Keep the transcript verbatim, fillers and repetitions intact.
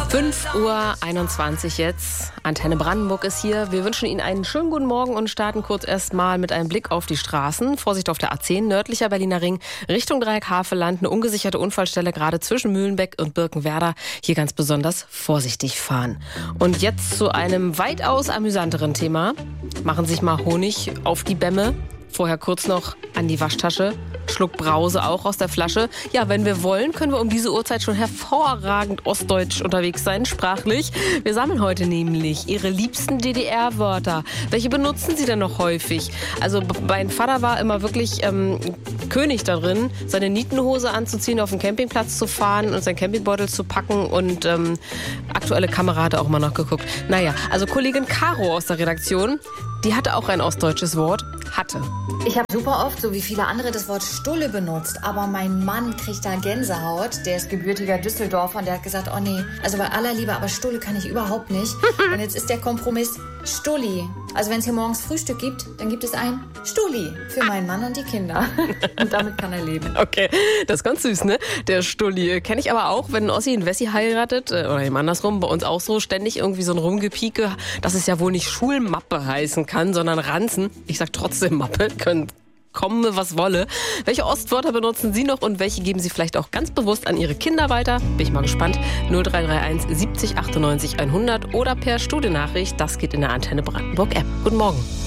fünf Uhr einundzwanzig jetzt. Antenne Brandenburg ist hier. Wir wünschen Ihnen einen schönen guten Morgen und starten kurz erstmal mit einem Blick auf die Straßen. Vorsicht auf der A zehn, nördlicher Berliner Ring, Richtung Dreieck-Havelland. Eine ungesicherte Unfallstelle gerade zwischen Mühlenbeck und Birkenwerder. Hier ganz besonders vorsichtig fahren. Und jetzt zu einem weitaus amüsanteren Thema. Machen Sie sich mal Honig auf die Bämme. Vorher kurz noch an die Waschtasche. Schluck Brause auch aus der Flasche. Ja, wenn wir wollen, können wir um diese Uhrzeit schon hervorragend ostdeutsch unterwegs sein, sprachlich. Wir sammeln heute nämlich Ihre liebsten D D R-Wörter. Welche benutzen Sie denn noch häufig? Also mein Vater war immer wirklich ähm, König darin, seine Nietenhose anzuziehen, auf den Campingplatz zu fahren und seinen Campingbeutel zu packen. Und ähm, aktuelle Kamera hat er auch mal noch geguckt. Naja, also Kollegin Caro aus der Redaktion, die hatte auch ein ostdeutsches Wort. Hatte. Ich habe super oft, so wie viele andere, das Wort Stulle benutzt. Aber mein Mann kriegt da Gänsehaut. Der ist gebürtiger Düsseldorfer und der hat gesagt, oh nee, also bei aller Liebe, aber Stulle kann ich überhaupt nicht. Und jetzt ist der Kompromiss Stulli. Also wenn es hier morgens Frühstück gibt, dann gibt es ein Stulli für meinen Mann und die Kinder. Und damit kann er leben. Okay, das ist ganz süß, ne? Der Stulli. Kenne ich aber auch, wenn ein Ossi einen Wessi heiratet, oder eben andersrum, bei uns auch so, ständig irgendwie so ein Rumgepieke, dass es ja wohl nicht Schulmappe heißen kann, sondern Ranzen. Ich sag trotzdem Mappe, können komme, was wolle. Welche Ostwörter benutzen Sie noch und welche geben Sie vielleicht auch ganz bewusst an Ihre Kinder weiter? Bin ich mal gespannt. null drei drei eins siebzig achtundneunzig hundert oder per Studienachricht. Das geht in der Antenne Brandenburg App. Guten Morgen.